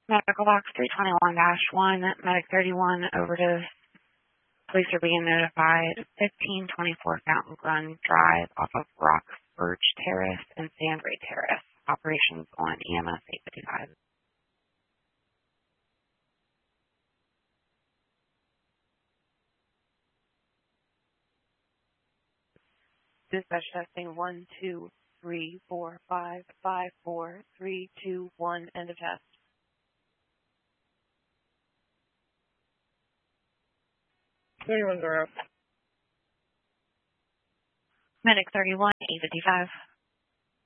Medical box 321-1, Medic 31, overdose. Police are being notified. 1524 Fountain Run Drive off of Rock Birch Terrace and Sandray Terrace. Operations on EMS 855. Dispatch testing 1, 2, 3, 4, 5, 5, 4, 3, 2, 1, end of test. Medic 31, 855.